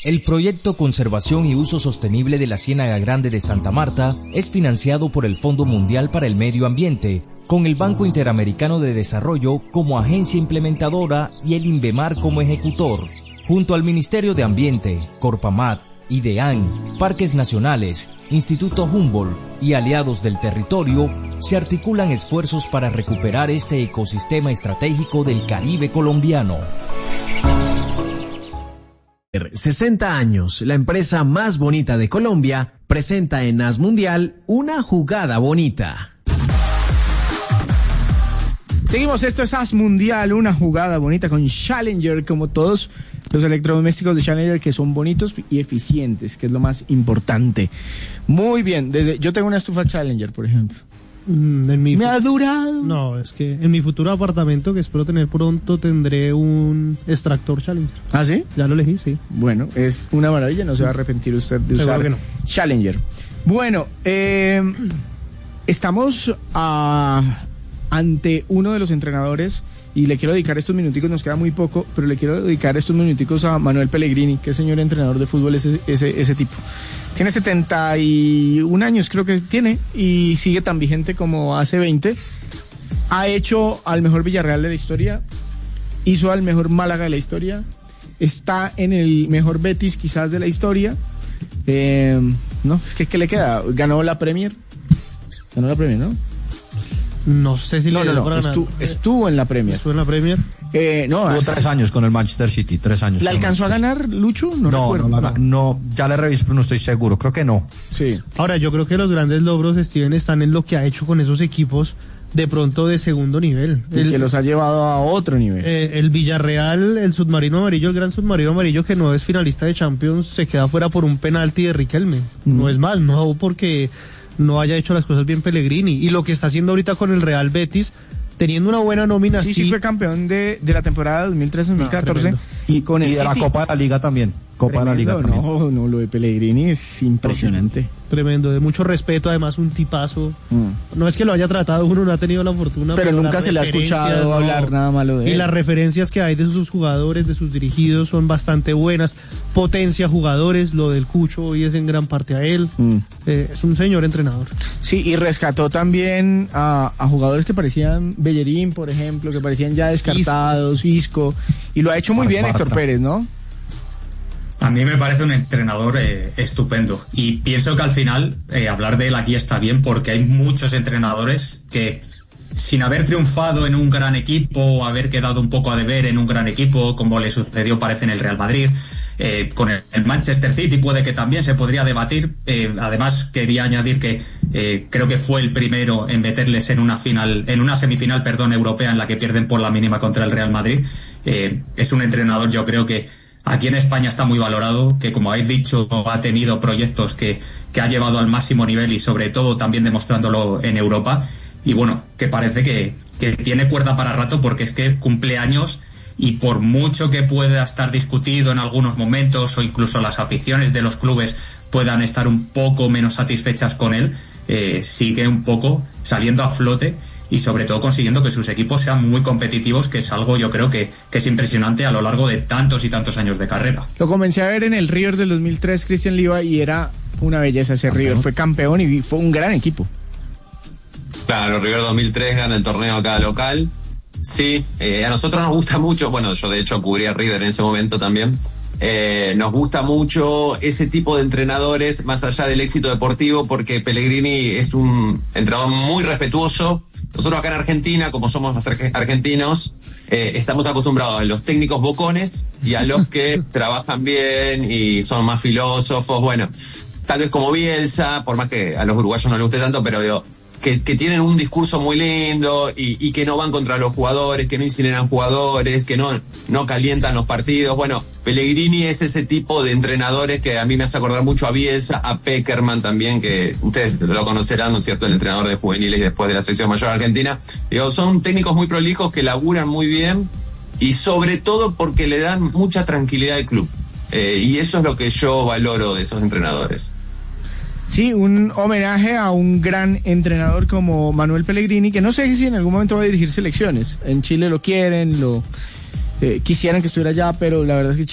El proyecto Conservación y Uso Sostenible de la Ciénaga Grande de Santa Marta es financiado por el Fondo Mundial para el Medio Ambiente, con el Banco Interamericano de Desarrollo como agencia implementadora y el INVEMAR como ejecutor. Junto al Ministerio de Ambiente, Corpamat, IDEAN, Parques Nacionales, Instituto Humboldt y aliados del territorio, se articulan esfuerzos para recuperar este ecosistema estratégico del Caribe colombiano. 60 años, la empresa más bonita de Colombia presenta en AS Mundial una jugada bonita. Seguimos, esto es AS Mundial, una jugada bonita con Challenger, como todos los electrodomésticos de Challenger, que son bonitos y eficientes, que es lo más importante. Muy bien, yo tengo una estufa Challenger, por ejemplo. Me ha durado. No, es que en mi futuro apartamento, que espero tener pronto, tendré un extractor Challenger. ¿Ah, sí? Ya lo elegí, sí. Bueno, es una maravilla, no se va a arrepentir usted de Seguro usar que no. Challenger. Bueno, estamos ante uno de los entrenadores, y le quiero dedicar estos minuticos, nos queda muy poco, pero le quiero dedicar estos minuticos a Manuel Pellegrini, que es señor entrenador de fútbol, ese tipo. Tiene 71 años, creo que tiene, y sigue tan vigente como hace 20. Ha hecho al mejor Villarreal de la historia, hizo al mejor Málaga de la historia, está en el mejor Betis quizás de la historia. No, es que ¿qué le queda? Ganó la Premier, ¿no? No sé si No, estuvo en la Premier. ¿Estuvo en la Premier? No, estuvo 3 años con el Manchester City, 3 años. ¿La alcanzó a ganar, Lucho? No, ya le reviso, pero no estoy seguro, creo que no. Sí. Ahora, yo creo que los grandes logros, Steven, están en lo que ha hecho con esos equipos de pronto de segundo nivel. Que los ha llevado a otro nivel. El Villarreal, el submarino amarillo, el gran submarino amarillo, que no es finalista de Champions, se queda fuera por un penalti de Riquelme. No es más, no porque no haya hecho las cosas bien Pellegrini, y lo que está haciendo ahorita con el Real Betis, teniendo una buena nómina. Sí, fue campeón de la temporada 2013-2014 y de la Copa de la Liga también. No, lo de Pellegrini es impresionante. Tremendo, de mucho respeto, además un tipazo. No es que lo haya tratado uno, no ha tenido la fortuna, pero nunca se le ha escuchado hablar nada malo de él. Y las referencias que hay de sus jugadores, de sus dirigidos, son bastante buenas. Potencia jugadores, lo del Cucho hoy es en gran parte a él. Es un señor entrenador. Sí, y rescató también a jugadores que parecían Bellerín, por ejemplo, que parecían ya descartados, Isco, y lo ha hecho muy bien Héctor Pérez, ¿no? A mí me parece un entrenador estupendo, y pienso que al final hablar de él aquí está bien, porque hay muchos entrenadores que, sin haber triunfado en un gran equipo o haber quedado un poco a deber en un gran equipo, como le sucedió parece en el Real Madrid, con el Manchester City puede que también se podría debatir. Además quería añadir que creo que fue el primero en meterles en una semifinal europea, en la que pierden por la mínima contra el Real Madrid. Es un entrenador, yo creo que aquí en España está muy valorado, que como habéis dicho ha tenido proyectos que ha llevado al máximo nivel, y sobre todo también demostrándolo en Europa, y bueno, que parece que tiene cuerda para rato, porque es que cumple años, y por mucho que pueda estar discutido en algunos momentos, o incluso las aficiones de los clubes puedan estar un poco menos satisfechas con él, sigue un poco saliendo a flote, y sobre todo consiguiendo que sus equipos sean muy competitivos, que es algo yo creo que es impresionante a lo largo de tantos y tantos años de carrera. Lo comencé a ver en el River del 2003, Cristian Liva, y era una belleza ese River. Fue campeón y fue un gran equipo. Claro, River 2003 gana el torneo acá local. Sí, a nosotros nos gusta mucho, bueno, yo de hecho cubría River en ese momento también. Nos gusta mucho ese tipo de entrenadores, más allá del éxito deportivo, porque Pellegrini es un entrenador muy respetuoso. Nosotros acá en Argentina, como somos más argentinos, estamos acostumbrados a los técnicos bocones y a los que trabajan bien y son más filósofos. Bueno, tal vez como Bielsa, por más que a los uruguayos no les guste tanto, pero digo, que tienen un discurso muy lindo y que no van contra los jugadores, que no incineran jugadores, que no calientan los partidos. Bueno, Pellegrini es ese tipo de entrenadores que a mí me hace acordar mucho a Bielsa, a Peckerman también, que ustedes lo conocerán, ¿no es cierto?, el entrenador de juveniles y después de la selección mayor argentina. Digo, son técnicos muy prolijos que laburan muy bien, y sobre todo porque le dan mucha tranquilidad al club. Y eso es lo que yo valoro de esos entrenadores. Sí, un homenaje a un gran entrenador como Manuel Pellegrini, que no sé si en algún momento va a dirigir selecciones. En Chile lo quieren, quisieran que estuviera allá, pero la verdad es que